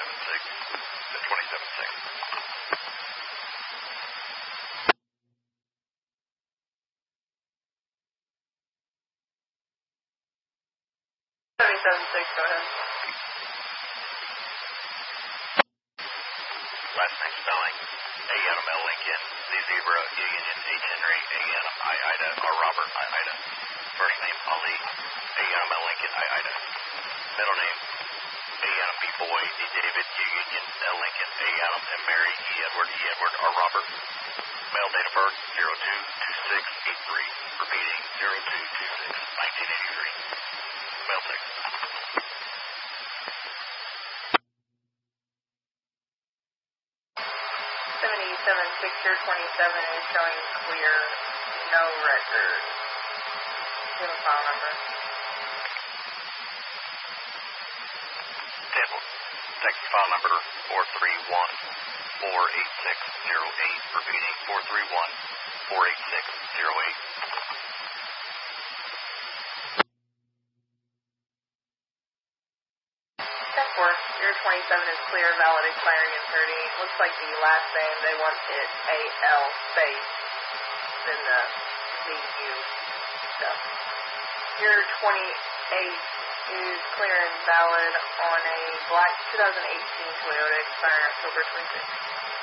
27.6 to 27.6. 77.6, go ahead. Last name spelling, A Adam L Lincoln, Z Zebra, E Union, H Henry, A Adam, I Ida, R Robert, I Ida. First name Ali, A Adam L Lincoln, I Ida. Middle name, A Adam B Boy, D David, U Union, L Lincoln, A Adam, M Mary, E Edward, R Robert. Male date of birth, 022683. Repeating, 0226, 1983. Male sex. 77.6, your 27 is showing clear, no record. Do you have a file number? Sample. Texas file number 431-48608. Repeating, 431-48608. 10-4, your 27 is clear, valid, expiring in 30. Looks like the last name, they want it A-L space, then the Z-U stuff. Your 28 is clear and valid on a black 2018 Toyota expiring October 26th.